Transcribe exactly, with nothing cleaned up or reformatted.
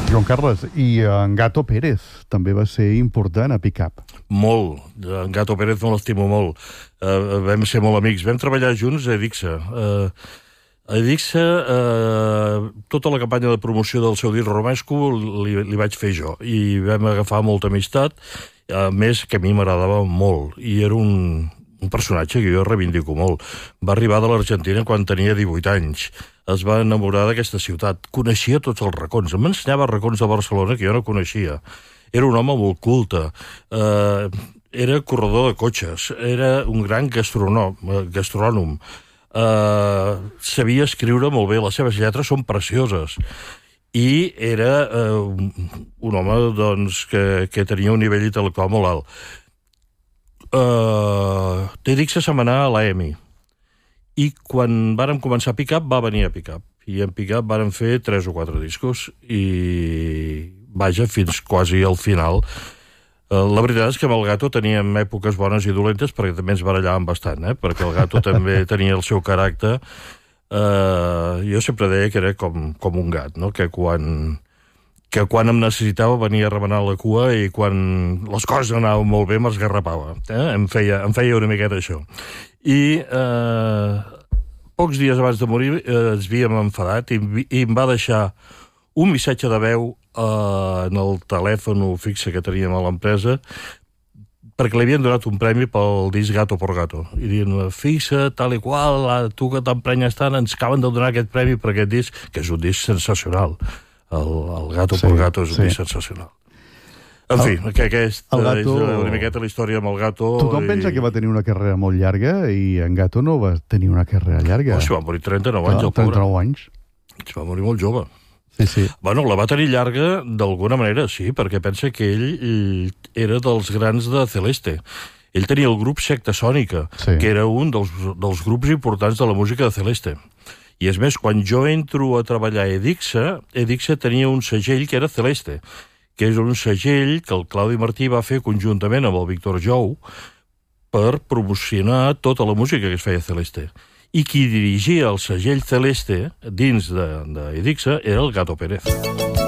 Joan Carles, i en Gato Pérez també va ser important a Pick-up. Molt. En Gato Pérez me l'estimo molt. Uh, vam ser molt amics. Vam treballar junts a Edixa. Uh, a Edixa, uh, tota la campanya de promoció del seu disc Romesco li, li vaig fer jo. I vam agafar molta amistat, a més que a mi m'agradava molt. I era un, un personatge que jo reivindico molt. Va arribar de l'Argentina quan tenia divuit anys. Es va enamorar d'aquesta ciutat. Coneixia tots els racons. Em ensenyava racons de Barcelona que jo no coneixia. Era un home molt culte. Uh, era corredor de cotxes. Era un gran gastronòm. gastrònom. Uh, sabia escriure molt bé. Les seves lletres són precioses. I era uh, un home doncs, que, que tenia un nivell intel·lectual molt alt. Uh, T'edixa se'n va anar a l'A M I. I quan vàrem començar a Pick-up, va venir a Pick-up. I en Pick-up vàrem fer tres o quatre discos i, vaja, fins quasi al final. La veritat és que amb el Gato teníem èpoques bones i dolentes, perquè també ens barallàvem bastant, eh? Perquè el Gato també tenia el seu caràcter. Uh, jo sempre deia que era com, com un gat, no? Que quan, que quan em necessitava venia a remenar la cua i quan les coses anaven molt bé m'esgarrapava. Eh? Em, feia, em feia una miqueta això. I eh, pocs dies abans de morir eh, ens havíem enfadat i, i em va deixar un missatge de veu eh, en el telèfon fixe que teníem a l'empresa perquè li havien donat un premi pel disc Gato por Gato i dient, fixa, tal i qual, tu que t'emprenyes tant, ens acaben de donar aquest premi per aquest disc, que és un disc sensacional. El, el Gato sí, por Gato és un sí. disc sensacional. En fi, el, que aquesta Gato, és una miqueta la història amb el Gato. Tothom i... pensa que va tenir una carrera molt llarga i en Gato no va tenir una carrera llarga. Oh, si va morir trenta-nou anys, el pobre. trenta-nou anys. Si va morir molt jove. Sí, sí. Bueno, la va tenir llarga d'alguna manera, sí, perquè pensa que ell era dels grans de Celeste. Ell tenia el grup Secta Sònica, sí. que era un dels, dels grups importants de la música de Celeste. I és més, quan jo entro a treballar a Edixa, Edixa tenia un segell que era Celeste, que és un segell que el Claudi Martí va fer conjuntament amb el Víctor Jou per promocionar tota la música que es feia a Celeste. I qui dirigia el segell Celeste dins d'Edixa era el Gato Pérez.